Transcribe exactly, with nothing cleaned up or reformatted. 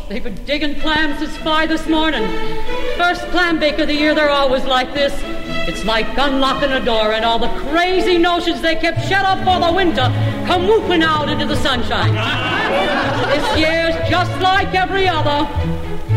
They've been digging clams since five this morning. First clam bake of the year, they're always like this. It's like unlocking a door and all the crazy notions they kept shut up for the winter come whooping out into the sunshine. This year's just like every other.